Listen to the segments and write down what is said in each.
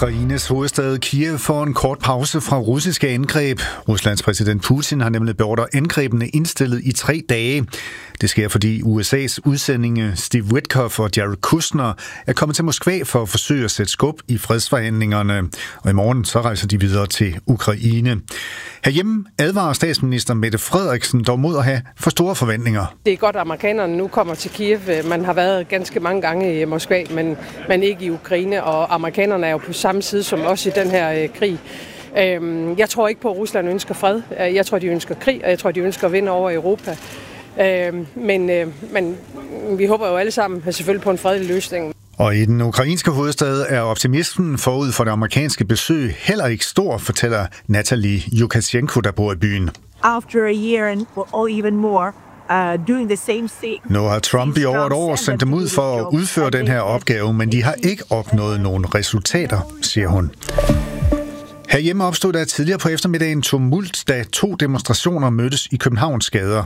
Ukraines hovedstad Kiev får en kort pause fra russiske angreb. Ruslands præsident Putin har nemlig beordret angrebene indstillet i 3 dage. Det sker, fordi USA's udsendinge Steve Witkoff og Jared Kushner er kommet til Moskva for at forsøge at sætte skub i fredsforhandlingerne. Og i morgen så rejser de videre til Ukraine. Herhjemme advarer statsminister Mette Frederiksen dog mod at have for store forventninger. Det er godt, at amerikanerne nu kommer til Kiev. Man har været ganske mange gange i Moskva, men ikke i Ukraine. Og amerikanerne er jo på samme side som os i den her krig. Jeg tror ikke på, at Rusland ønsker fred. Jeg tror, de ønsker krig, og jeg tror, de ønsker at vinde over Europa. Men vi håber jo alle sammen selvfølgelig på en fredelig løsning. Og i den ukrainske hovedstad er optimismen forud for det amerikanske besøg heller ikke stor, fortæller Natalie Lukashenko, der bor i byen. After a year and even more, doing the same thing. Nu har Trump i over et år sendt dem ud for at udføre den her opgave, men de har ikke opnået nogen resultater, siger hun. Herhjemme opstod der tidligere på eftermiddagen tumult, da 2 demonstrationer mødtes i Københavns gader.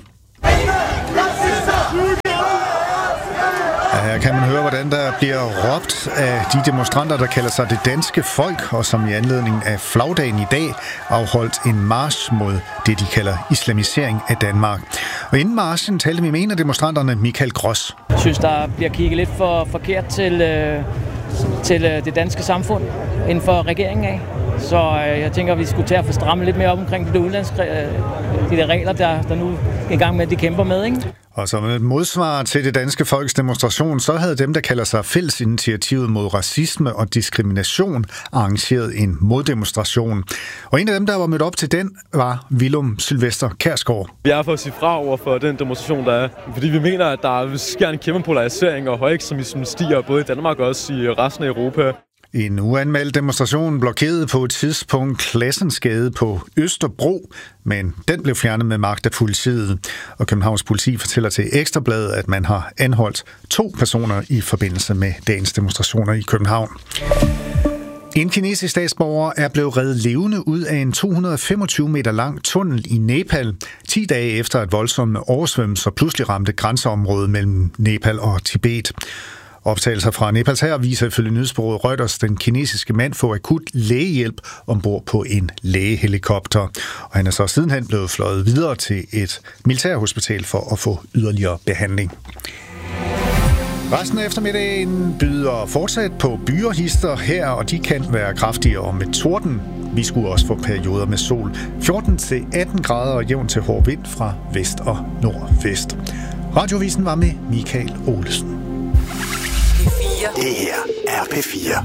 Her kan man høre, hvordan der bliver råbt af de demonstranter, der kalder sig det danske folk, og som i anledning af flagdagen i dag afholdt en march mod det, de kalder islamisering af Danmark. Og inden marchen talte vi med en af demonstranterne, Michael Gross. Jeg synes, der bliver kigget lidt for forkert til det danske samfund inden for regeringen af. Så jeg tænker, at vi skulle til at få strammet lidt mere op omkring de der regler, der nu er i gang med, at de kæmper med, ikke? Og som et modsvar til det danske folks demonstration, så havde dem, der kalder sig Fællesinitiativet mod racisme og diskrimination, arrangeret en moddemonstration. Og en af dem, der var mødt op til den, var Willum Sylvester Kjærsgaard. Vi er for at sige fra over for den demonstration, der er. Fordi vi mener, at der sker en kæmpe polarisering og højekstremismen stiger både i Danmark og også i resten af Europa. En uanmeldt demonstration blokerede på et tidspunkt Classensgade på Østerbro, men den blev fjernet med magt af politiet. Og Københavns politi fortæller til Ekstra Bladet, at man har anholdt 2 personer i forbindelse med dagens demonstrationer i København. En kinesisk statsborger er blevet reddet levende ud af en 225 meter lang tunnel i Nepal, 10 dage efter at voldsomme oversvømmelser pludselig ramte grænseområdet mellem Nepal og Tibet. Optagelser fra Nepals hær viser ifølge nyhedsbureauet Reuters den kinesiske mand få akut lægehjælp ombord på en lægehelikopter. Og han er så sidenhen blevet fløjet videre til et militærhospital for at få yderligere behandling. Resten af eftermiddagen byder fortsat på byerhister her, og de kan være kraftigere med torden. Vi skulle også få perioder med sol. 14-18 grader og jævn til hård vind fra vest og nordvest. Radiovisen var med Michael Olesen. Det her er P4.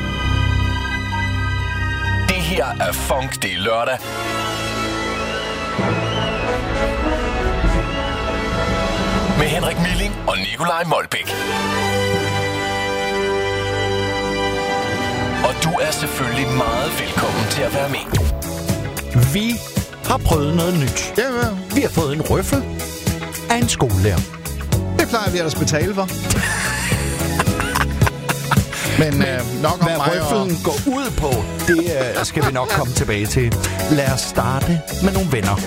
Det her er Funk, det er lørdag. Med Henrik Milling og Nikolaj Molbæk. Og du er selvfølgelig meget velkommen til at være med. Vi har prøvet noget nyt. Vi har fået en røffel af en skolelærer. Det plejer vi ellers at betale for. Men nok om hvad røffelen går ud på, det skal vi nok komme tilbage til. Lad os starte med nogle venner.